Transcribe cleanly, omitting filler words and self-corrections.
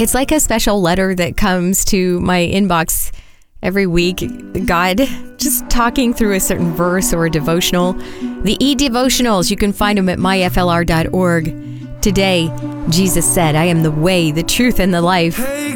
It's like a special letter that comes to my inbox every week. God just talking through a certain verse or a devotional. The e-devotionals, you can find them at myflr.org. Today, Jesus said, I am the way, the truth, and the life.